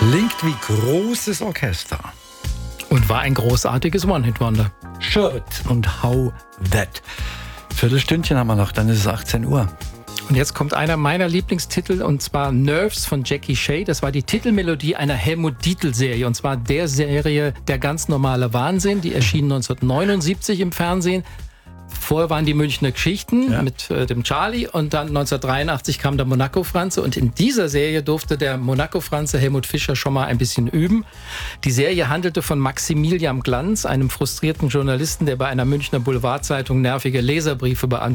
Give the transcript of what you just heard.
Klingt wie großes Orchester. Und war ein großartiges One-Hit-Wonder. Shirt und How That. Viertelstündchen haben wir noch, dann ist es 18 Uhr. Und jetzt kommt einer meiner Lieblingstitel, und zwar Nerves von Jackie Shea. Das war die Titelmelodie einer Helmut-Dietl-Serie, und zwar der Serie Der ganz normale Wahnsinn. Die erschien 1979 im Fernsehen. Vorher waren die Münchner Geschichten mit dem Charlie, und dann 1983 kam der Monaco-Franze, und in dieser Serie durfte der Monaco-Franze Helmut Fischer schon mal ein bisschen üben. Die Serie handelte von Maximilian Glanz, einem frustrierten Journalisten, der bei einer Münchner Boulevardzeitung nervige Leserbriefe beantwortete.